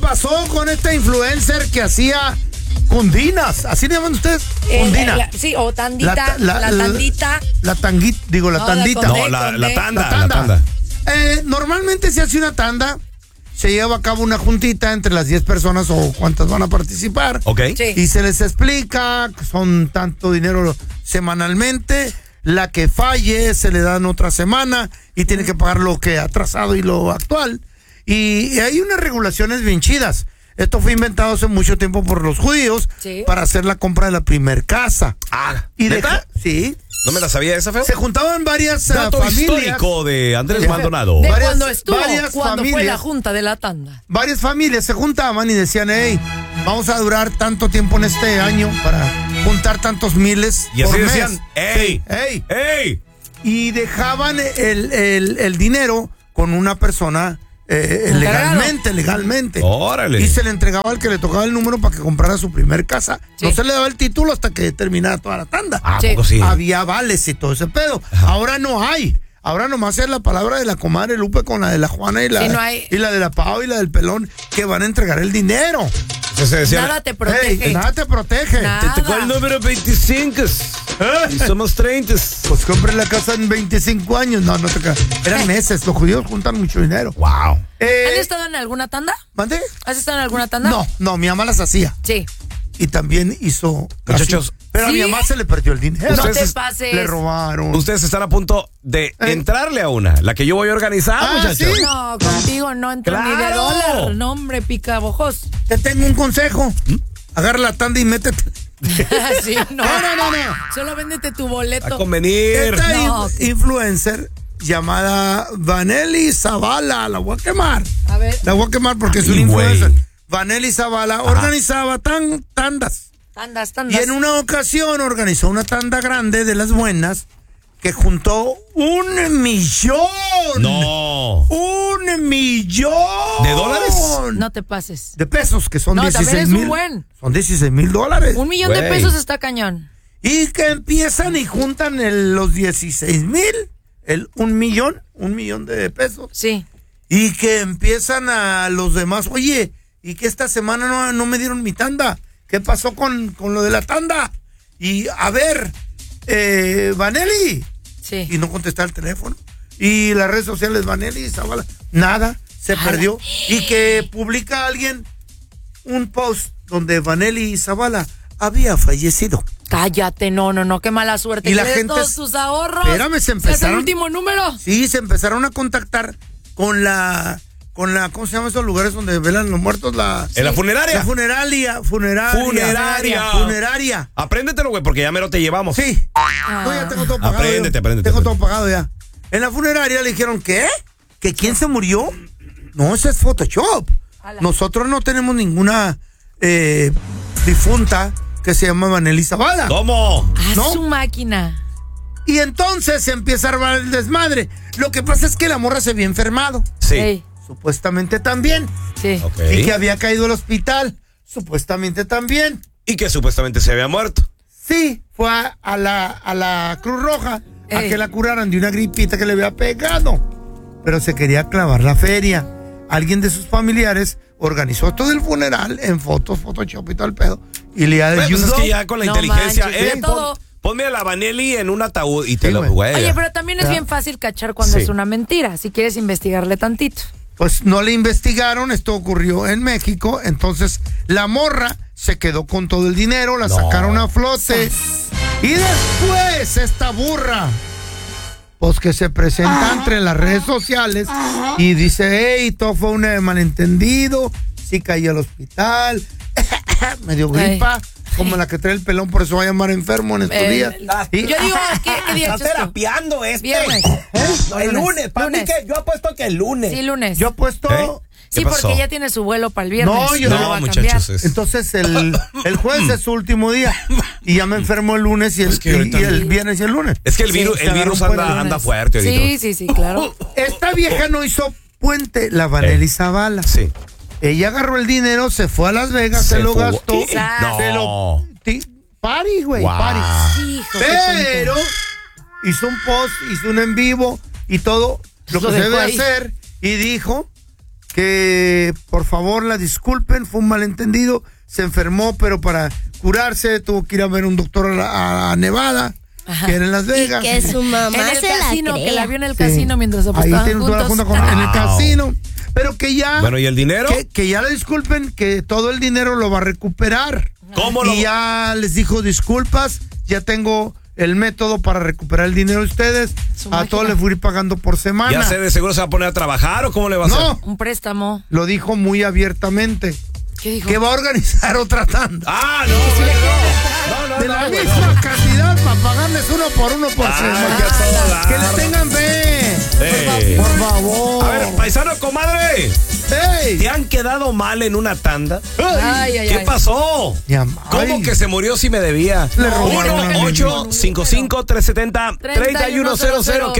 pasó con esta influencer que hacía cundinas? ¿Así le llaman ustedes? Cundina. Sí, o tandita. La tandita. La tanguita, digo, la tandita. No, la tanda. Normalmente se hace una tanda, se lleva a cabo una juntita entre las 10 personas o cuántas van a participar. Ok. Sí. Y se les explica que son tanto dinero semanalmente. La que falle se le dan otra semana y tiene que pagar lo que ha atrasado y lo actual. Y hay unas regulaciones bien chidas. Esto fue inventado hace mucho tiempo por los judíos para hacer la compra de la primer casa. ¿Neta? Sí. ¿No me la sabía esa, feo? Se juntaban varias Dato familias. histórico de Andrés Maldonado. De Cuando fue la junta de la tanda. Varias familias se juntaban y decían, hey, vamos a durar tanto tiempo en este año para juntar tantos miles Y así por decían, mes. ¡ey! ¡Ey! ¡Ey! Y dejaban el dinero con una persona legalmente. Órale. Y se le entregaba al que le tocaba el número para que comprara su primer casa. Sí. No se le daba el título hasta que terminara toda la tanda. ¿A poco sí? Había vales y todo ese pedo. Ahora no hay. Ahora nomás es la palabra de la comadre Lupe con la de la Juana y la de la Pau y la del Pelón que van a entregar el dinero. Nada te protege. Nada te protege. Nada. Te tocó el número 25. Y somos 30. Pues compre la casa en 25 años. No te cae. Eran meses. Los judíos juntan mucho dinero. Wow. ¿Has estado en alguna tanda? ¿Mande? ¿Has estado en alguna tanda? No, mi mamá las hacía. Sí. Y también hizo Muchachos, pero a mi mamá se le perdió el dinero. No te pases. Le robaron. Ustedes están a punto de entrarle a una, la que yo voy a organizar, muchachos. ¿sí? No, contigo no entro ni de dólar. No, hombre, picabojos. Te tengo un consejo. Agarra la tanda y métete. Sí, no. No. Solo véndete tu boleto. A convenir. Esta influencer llamada Vanelli Zavala, la voy a quemar. A ver. La voy a quemar porque es una influencer. Vanelli Zavala organizaba tandas. Tandas. Y en una ocasión organizó una tanda grande de las buenas que juntó 1 millón. No. ¡1 millón! ¿De dólares? No te pases. De pesos, que son No, 16 también es un mil. buen. Son 16 mil dólares. $1 millón de pesos está cañón. Y que empiezan y juntan los 16 mil, $1 millón de pesos. Sí. Y que empiezan a los demás, oye, y que esta semana no me dieron mi tanda. ¿Qué pasó con lo de la tanda? Y a ver, Vanelli. Sí. Y no contestaba el teléfono. Y las redes sociales, Vanelli, Zavala, nada, se perdió. Y que publica alguien un post donde Vanelli Zavala había fallecido. Cállate, no, qué mala suerte. Y la ¿Quieres gente todos tus ahorros? Espérame, se empezaron. ¿Es el último número? Sí, se empezaron a contactar con la, ¿cómo se llaman esos lugares donde velan los muertos? ¿En la funeraria? La funeraria. Apréndetelo, güey, porque ya mero te llevamos. Sí. No, ya tengo todo pagado. Apréndete. Tengo todo pagado ya. En la funeraria le dijeron, ¿qué? ¿Que quién se murió? No, ese es Photoshop. Nosotros no tenemos ninguna difunta que se llama Vanelli Zavala. ¿Cómo? ¿No? Su máquina. Y entonces se empieza a armar el desmadre. Lo que pasa es que la morra se había enfermado. Sí. Hey. Supuestamente también. Sí. Okay. Y que había caído al hospital. Supuestamente también. Y que supuestamente se había muerto. Sí, fue a la Cruz Roja a que la curaran de una gripita que le había pegado. Pero se quería clavar la feria. Alguien de sus familiares organizó todo el funeral en fotos, Photoshop y todo el pedo. Y le ayudó. Pues es que ya con la inteligencia. Manches, Ponme a la Vanelli en un ataúd y te Sí, lo güey. Oye, pero también es bien fácil cachar cuando es una mentira. Si quieres investigarle tantito. Pues no le investigaron, esto ocurrió en México, entonces la morra se quedó con todo el dinero, la sacaron a flote. Y después esta burra, pues que se presenta entre las redes sociales y dice, hey, todo fue un malentendido, sí caí al hospital, me dio gripa, como la que trae el pelón, por eso va a llamar enfermo en estos días. Yo digo, ¿qué día Está terapiando Viernes. El lunes. Para mí que yo apuesto que el lunes. Sí, lunes. Yo he puesto... Sí, porque ya tiene su vuelo para el viernes. No, yo lo no, va a muchachos. cambiar. Entonces el jueves es su último día y ya me enfermo el lunes y el viernes y el lunes. Es que el virus anda fuerte ahorita. Sí, claro. Esta vieja no hizo puente, la Vanelli Zavala. Sí. Ella agarró el dinero, se fue a Las Vegas, se lo gastó. No. Party, güey, Wow. party. Hijo, Pero hizo un post, hizo un en vivo y todo lo que se debe hacer y dijo que por favor la disculpen, fue un malentendido, se enfermó, pero para curarse tuvo que ir a ver un doctor a Nevada, que era en Las Vegas. Y que su mamá en el se casino, la que la crea. vio en el casino mientras Ahí apostaban tienen toda la juntos. junta en el casino. Pero que ya... Bueno, ¿y el dinero? Que ya le disculpen, que todo el dinero lo va a recuperar. ¿Cómo lo...? Y ya les dijo disculpas, ya tengo el método para recuperar el dinero de ustedes. A todos les voy a ir pagando por semana. ¿Ya sé, de seguro se va a poner a trabajar o cómo le va a hacer? No, Un préstamo. lo dijo muy abiertamente. ¿Qué dijo? Que va a organizar otra tanda. Ah, no. De la misma cantidad para pagarles uno por semana. que a todo dar. Que le tengan fe. Ey. Por favor. A ver, paisano, comadre. ¡Ey! ¿Te han quedado mal en una tanda? Ay, ay, ¿Qué ay. pasó? Ya, ¿Cómo ay. que se murió si me debía? Le robaron a mi 1-855-370-3100.